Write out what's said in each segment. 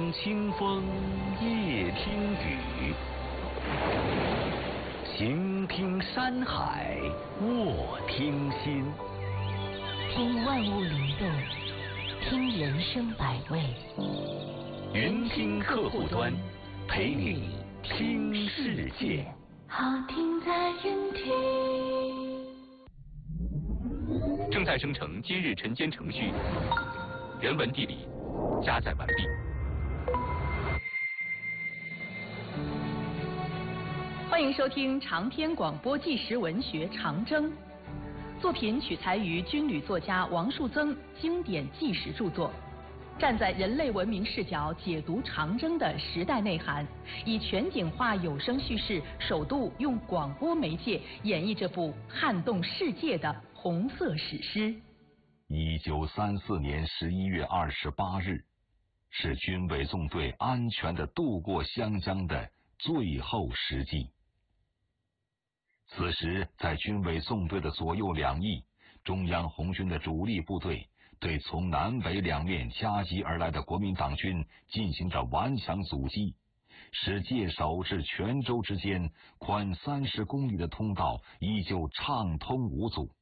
听清风，夜听雨，行听山海，卧听心。 听万物灵动，听人生百味。 云听客户端，陪你听世界。 好听在云听。 正在生成今日晨间程序，人文地理加载完毕。 欢迎收听长篇广播纪实文学《长征》，作品取材于军旅作家王树增经典纪实著作，站在人类文明视角解读长征的时代内涵，以全景化有声叙事，首度用广播媒介演绎这部撼动世界的红色史诗。 1934年11月28日，是军委纵队安全地渡过湘江的最后时机。此时，在军委纵队的左右两翼，中央红军的主力部队对从南北两面夹击而来的国民党军进行着顽强阻击，使界首至泉州之间宽30公里的通道依旧畅通无阻。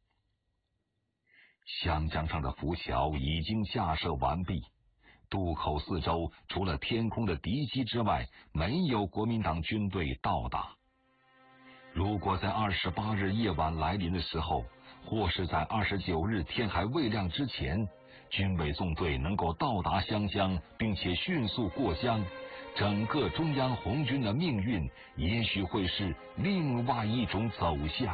湘江上的浮桥已经架设完毕，渡口四周除了天空的敌机之外，没有国民党军队到达。如果在28日夜晚来临的时候，或是在29日天还未亮之前，军委纵队能够到达湘江，并且迅速过江，整个中央红军的命运也许会是另外一种走向。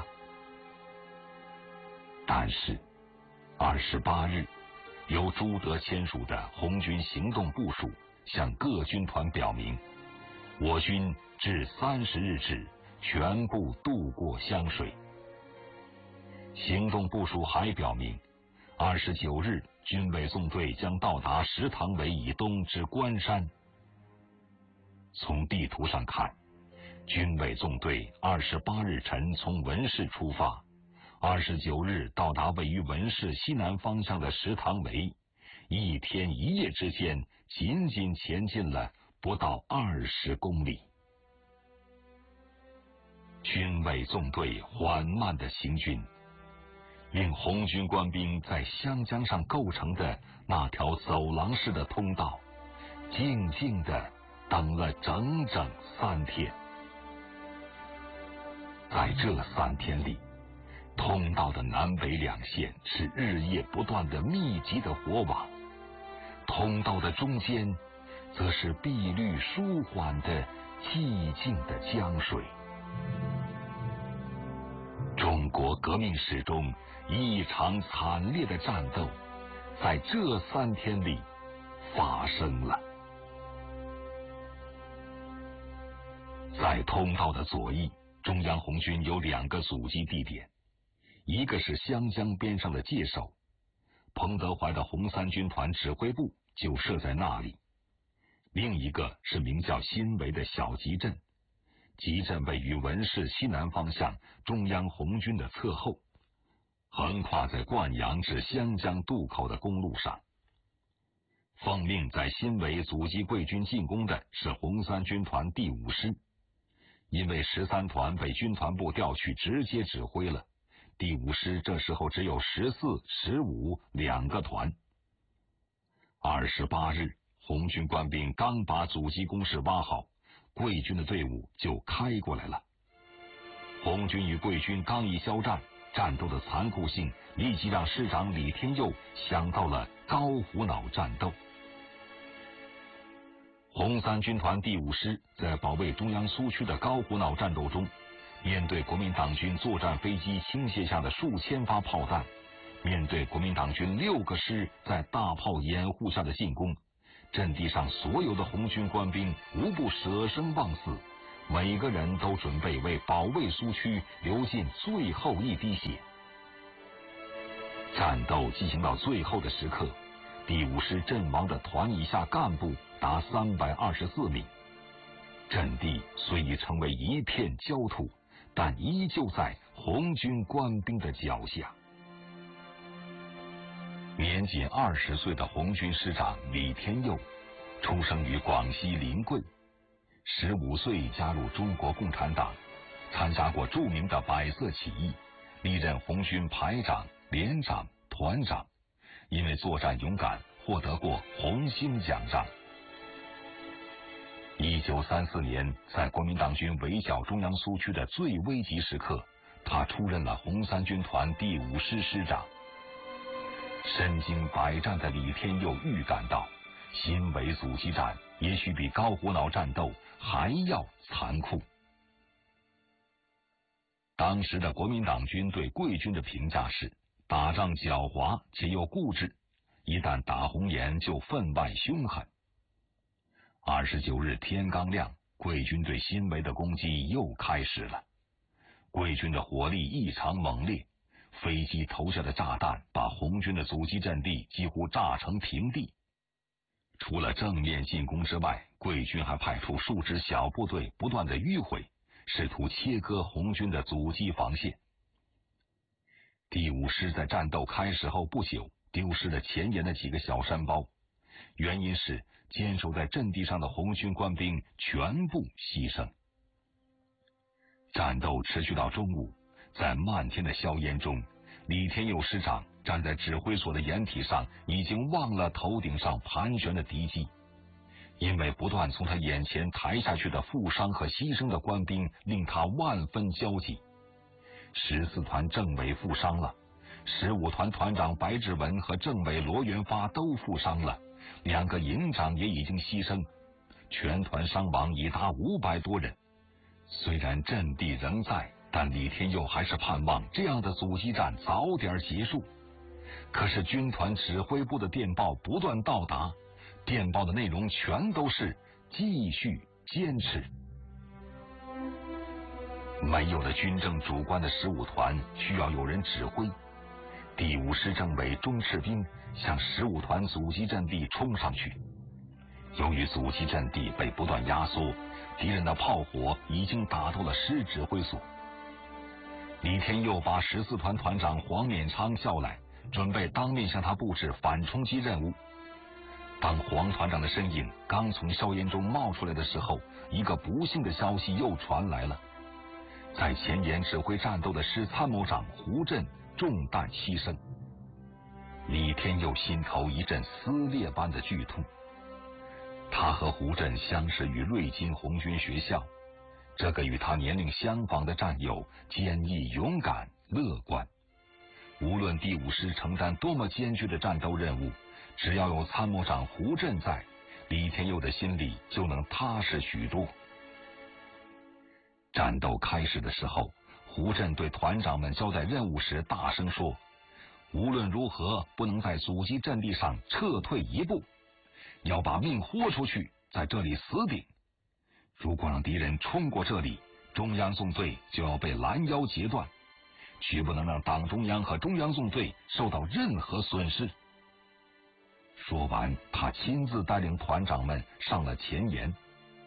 但是28日，由朱德签署的红军行动部署向各军团表明，我军至30日止全部渡过湘水。行动部署还表明，29日军委纵队将到达石塘围以东之关山。从地图上看，军委纵队28日晨从文市出发，29日到达位于文市西南方向的石塘围，一天一夜之间仅仅前进了不到20公里。军委纵队缓慢的行军，令红军官兵在湘江上构成的那条走廊式的通道静静地等了整整3天。在这3天里，通道的南北两线是日夜不断的密集的火网，通道的中间则是碧绿舒缓的寂静的江水。中国革命史中一场惨烈的战斗在这3天里发生了。在通道的左翼，中央红军有2个阻击地点，一个是湘江边上的界首，彭德怀的红三军团指挥部就设在那里；另一个是名叫新围的小集镇，集镇位于文市西南方向中央红军的侧后，横跨在灌阳至湘江渡口的公路上。奉命在新围阻击桂军进攻的是红三军团第5师，因为13团被军团部调去直接指挥了，第5师这时候只有14、15两个团。28日，红军官兵刚把阻击工事挖好，桂军的队伍就开过来了。红军与桂军刚一交战，战斗的残酷性立即让师长李天佑想到了高虎脑战斗。红三军团第5师在保卫中央苏区的高虎脑战斗中，面对国民党军作战飞机倾泻下的数千发炮弹，面对国民党军6个师在大炮掩护下的进攻，阵地上所有的红军官兵无不舍生忘死，每个人都准备为保卫苏区流尽最后一滴血。战斗进行到最后的时刻，第5师阵亡的团以下干部达324名，阵地虽已成为一片焦土，但依旧在红军官兵的脚下。年仅20岁的红军师长李天佑出生于广西临桂，15岁加入中国共产党，参加过著名的百色起义，历任红军排长、连长、团长，因为作战勇敢，获得过红星奖章。1934年，在国民党军围剿中央苏区的最危急时刻，他出任了红三军团第5师师长。身经百战的李天佑预感到，新围阻击战也许比高虎脑战斗还要残酷。当时的国民党军对桂军的评价是：打仗狡猾且又固执，一旦打红眼就分外凶狠。29日天刚亮，桂军对新围的攻击又开始了。桂军的火力异常猛烈，飞机投下的炸弹把红军的阻击阵地几乎炸成平地。除了正面进攻之外，桂军还派出数支小部队不断的迂回，试图切割红军的阻击防线。第5师在战斗开始后不久，丢失了前沿的几个小山包，原因是坚守在阵地上的红军官兵全部牺牲。战斗持续到中午，在漫天的硝烟中，李天佑师长站在指挥所的掩体上，已经忘了头顶上盘旋的敌机。因为不断从他眼前抬下去的负伤和牺牲的官兵，令他万分焦急。14团政委负伤了，15团团长白志文和政委罗元发都负伤了，2个营长也已经牺牲，全团伤亡已达500多人。虽然阵地仍在，但李天佑还是盼望这样的阻击战早点结束。可是军团指挥部的电报不断到达，电报的内容全都是继续坚持。没有了军政主官的15团需要有人指挥。第5师政委钟士兵向15团阻击阵地冲上去，由于阻击阵地被不断压缩，敌人的炮火已经打到了师指挥所。李天佑把14团团长黄勉昌叫来，准备当面向他布置反冲击任务。当黄团长的身影刚从硝烟中冒出来的时候，一个不幸的消息又传来了：在前沿指挥战斗的师参谋长胡震中弹牺牲。李天佑心头一阵撕裂般的剧痛。他和胡震相识于瑞金红军学校，这个与他年龄相仿的战友坚毅勇敢乐观。无论第5师承担多么艰巨的战斗任务，只要有参谋长胡震在，李天佑的心里就能踏实许多。战斗开始的时候，胡震对团长们交代任务时大声说：无论如何不能在阻击阵地上撤退一步，要把命豁出去，在这里死顶。如果让敌人冲过这里，中央纵队就要被拦腰截断，绝不能让党中央和中央纵队受到任何损失。说完，他亲自带领团长们上了前沿。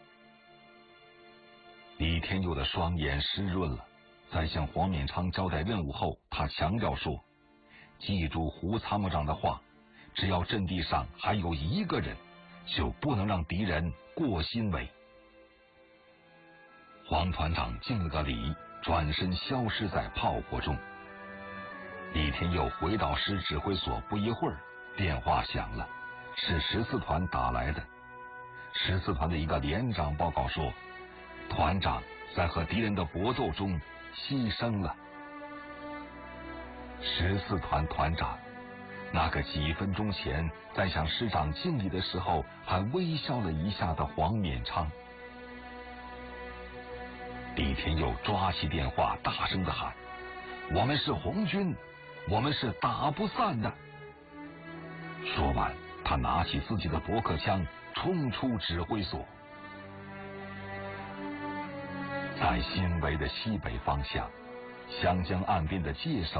李天佑的双眼湿润了，在向黄勉昌交代任务后，他强调说：记住胡参谋长的话，只要阵地上还有一个人，就不能让敌人过新围。黄团长敬了个礼，转身消失在炮火中。李天佑回到师指挥所不一会儿，电话响了，是14团打来的。14团的一个连长报告说，团长在和敌人的搏斗中牺牲了。14团团长，那个几分钟前在向师长敬礼的时候还微笑了一下的黄勉昌。李天佑抓起电话大声地喊：我们是红军，我们是打不散的。说完，他拿起自己的驳壳枪冲出指挥所。在新围的西北方向，湘江岸边的界首